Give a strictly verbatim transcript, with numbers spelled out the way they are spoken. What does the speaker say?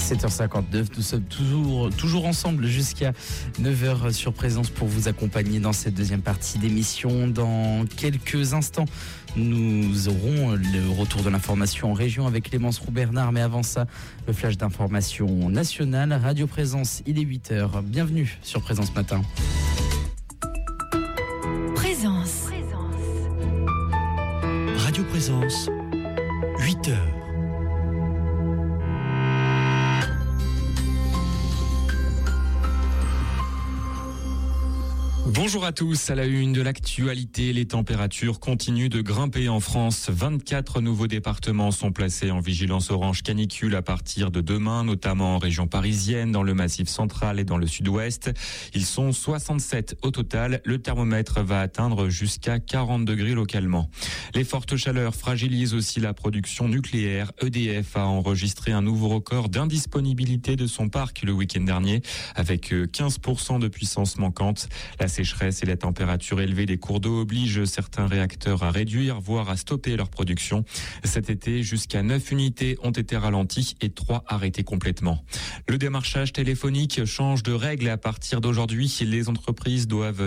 sept heures cinquante-neuf, nous sommes toujours, toujours ensemble jusqu'à neuf heures sur Présence pour vous accompagner dans cette deuxième partie d'émission. Dans quelques instants, nous aurons le retour de l'information en région avec Clémence Roux-Bernard. Mais avant ça, le flash d'information nationale. Radio Présence, il est huit heures. Bienvenue sur Présence Matin. Présence. Radio Présence, huit heures. Bonjour à tous, à la une de l'actualité, les températures continuent de grimper en France. vingt-quatre nouveaux départements sont placés en vigilance orange canicule à partir de demain, notamment en région parisienne, dans le Massif central et dans le sud-ouest. Ils sont soixante-sept au total. Le thermomètre va atteindre jusqu'à quarante degrés localement. Les fortes chaleurs fragilisent aussi la production nucléaire. E D F a enregistré un nouveau record d'indisponibilité de son parc le week-end dernier, avec quinze pour cent de puissance manquante. La sécheresse et la température élevée des cours d'eau obligent certains réacteurs à réduire, voire à stopper leur production. Cet été, jusqu'à neuf unités ont été ralenties et trois arrêtées complètement. Le démarchage téléphonique change de règle à partir d'aujourd'hui. Les entreprises doivent